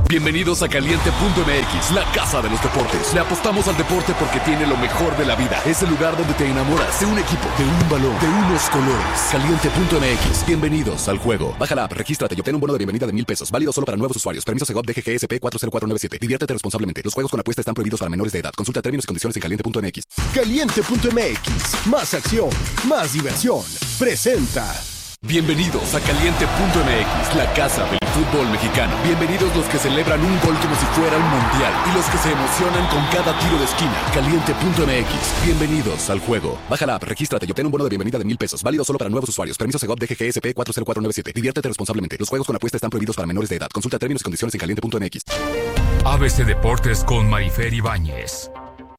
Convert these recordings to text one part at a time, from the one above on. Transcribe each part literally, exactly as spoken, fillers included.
Bienvenidos a Caliente punto M X, la casa de los deportes. Le apostamos al deporte porque tiene lo mejor de la vida. Es el lugar donde te enamoras de un equipo, de un balón, de unos colores. Caliente punto M X, bienvenidos al juego. Baja la app, regístrate y obtén un bono de bienvenida de mil pesos. Válido solo para nuevos usuarios. Permiso Segov D G G S P cuatro cero cuatro nueve siete. Diviértete responsablemente. Los juegos con apuesta están prohibidos para menores de edad. Consulta términos y condiciones en Caliente punto M X. Caliente punto M X, más acción, más diversión. Presenta. Bienvenidos a Caliente punto M X, la casa del fútbol mexicano. Bienvenidos los que celebran un gol como si fuera un mundial y los que se emocionan con cada tiro de esquina. Caliente punto M X, bienvenidos al juego. Baja la app, regístrate y obtén un bono de bienvenida de mil pesos. Válido solo para nuevos usuarios. Permiso Segov D G G S P cuatro cero cuatro nueve siete. Diviértete responsablemente. Los juegos con apuesta están prohibidos para menores de edad. Consulta términos y condiciones en Caliente punto M X. A B C Deportes con Marifer Ibáñez.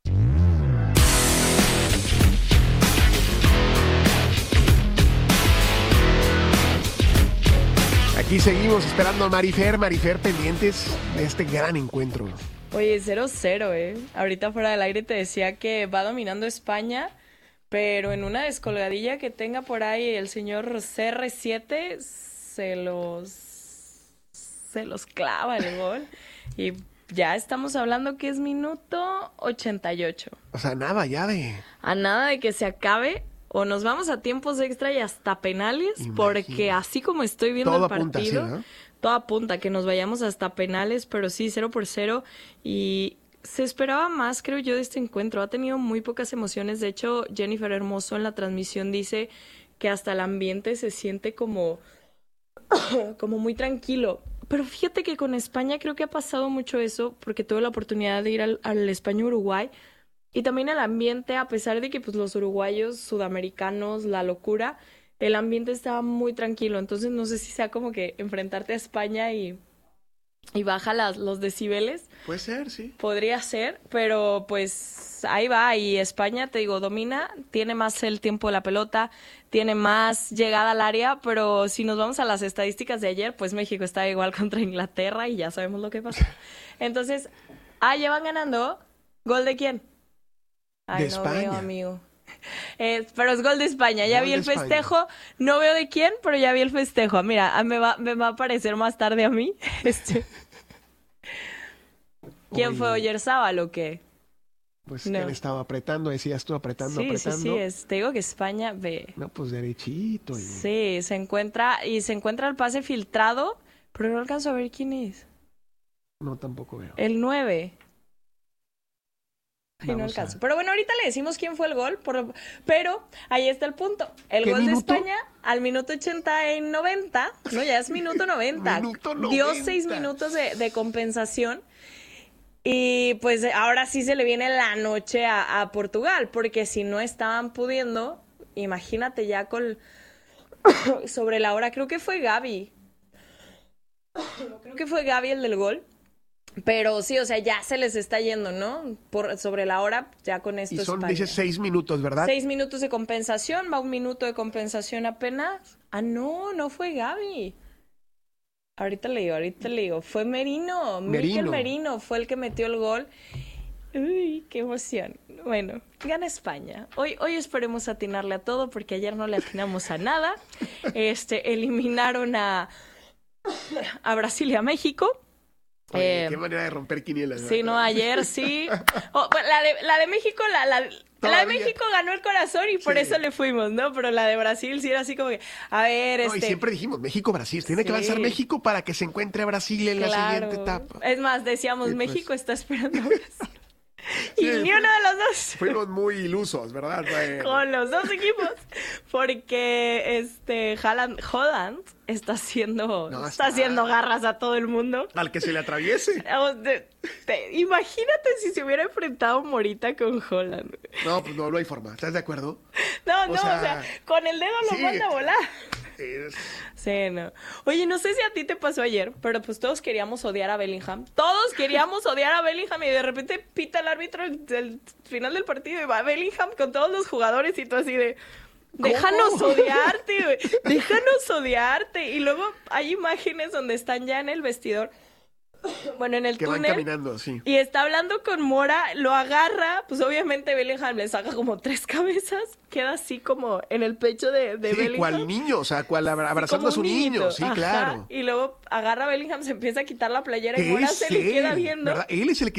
Aquí seguimos esperando a Marifer, Marifer pendientes de este gran encuentro. Oye, cero cero, ¿eh? Ahorita fuera del aire te decía que va dominando España, pero en una descolgadilla que tenga por ahí el señor C R siete, se los... se los clava el gol. Y ya estamos hablando que es minuto ochenta y ocho. O sea, nada ya de... A nada de que se acabe... O nos vamos a tiempos extra y hasta penales, Imagina. Porque así como estoy viendo todo el partido, apunta, ¿sí, no? todo apunta que nos vayamos hasta penales, pero sí, cero por cero. Y se esperaba más, creo yo, de este encuentro. Ha tenido muy pocas emociones. De hecho, Jennifer Hermoso en la transmisión dice que hasta el ambiente se siente como, como muy tranquilo. Pero fíjate que con España creo que ha pasado mucho eso, porque tuve la oportunidad de ir al, al España-Uruguay. Y también el ambiente, a pesar de que pues los uruguayos, sudamericanos, la locura, el ambiente estaba muy tranquilo. Entonces no sé si sea como que enfrentarte a España y, y baja las, los decibeles. Puede ser, sí. Podría ser, pero pues ahí va. Y España, te digo, domina, tiene más el tiempo de la pelota, tiene más llegada al área, pero si nos vamos a las estadísticas de ayer, pues México está igual contra Inglaterra y ya sabemos lo que pasó. Entonces, ah, ya van ganando. ¿Gol de quién? Ay, de no España. Veo, amigo. Eh, pero es gol de España. Ya gol vi el festejo. España. No veo de quién, pero ya vi el festejo. Mira, me va, me va a aparecer más tarde a mí. Este. ¿Quién Uy. fue Oyarzábal o qué? Pues no. que él estaba apretando, decías tú, apretando, sí, apretando. Sí, sí, es, te digo que España ve. No, pues derechito. Y... Sí, se encuentra, y se encuentra el pase filtrado, pero no alcanzo a ver quién es. No, tampoco veo. El nueve. Ay, no alcanzo. A... Pero bueno, ahorita le decimos quién fue el gol, por... pero ahí está el punto. El gol minuto? de España al minuto ochenta y noventa, no, ya es minuto noventa. Minuto noventa. Dio seis minutos de, de compensación. Y pues ahora sí se le viene la noche a, a Portugal, porque si no estaban pudiendo, imagínate ya con... sobre la hora, creo que fue Gaby. Creo que fue Gaby el del gol. Pero sí, o sea, ya se les está yendo, ¿no? Por sobre la hora, ya con esto y son, España. dices, seis minutos, ¿verdad? Seis minutos de compensación, va un minuto de compensación apenas. Ah, no, no fue Gaby. Ahorita le digo, ahorita le digo. Fue Merino, Merino. Mikel Merino fue el que metió el gol. Uy, qué emoción. Bueno, gana España. Hoy, hoy esperemos atinarle a todo, porque ayer no le atinamos a nada. Este, eliminaron a, a Brasil y a México. Oye, eh, qué manera de romper quinielas. Sí, no, ayer sí. Oh, la, de, la de México, la, la, la de México ganó el corazón y por sí. eso le fuimos, ¿no? Pero la de Brasil sí era así como que, a ver, no, este... y siempre dijimos, México-Brasil, tiene sí. que avanzar México para que se encuentre a Brasil en claro. la siguiente etapa. Es más, decíamos, sí, pues... México está esperando a Brasil. Sí, y ni uno de los dos. Fuimos muy ilusos, ¿verdad? Bueno. Con los dos equipos. Porque este Haaland, Holland está haciendo no, está, está haciendo garras a todo el mundo. Al que se le atraviese. De, de, imagínate si se hubiera enfrentado Morita con Holland. No, pues no, no hay forma. ¿Estás de acuerdo? No, o no, sea... o sea, con el dedo lo sí. manda a volar. Es... Sí, no. Oye, no sé si a ti te pasó ayer, pero pues todos queríamos odiar a Bellingham. Todos queríamos odiar a Bellingham y de repente pita el árbitro el, el final del partido y va Bellingham con todos los jugadores y tú así de... Déjanos ¿Cómo? odiarte, güey. Déjanos odiarte. Y luego hay imágenes donde están ya en el vestidor Bueno, en el que van túnel. caminando, sí. Y está hablando con Mora, lo agarra, pues obviamente Bellingham le saca como tres cabezas, queda así como en el pecho de, de Sí, Bellingham. cual niño, o sea, cual abra- abrazando Como a su un niño, niñito. sí, Ajá. claro. Y luego agarra a Bellingham, se empieza a quitar la playera y ¿Qué Mora es se le queda él? viendo. ¿Verdad? Él es el que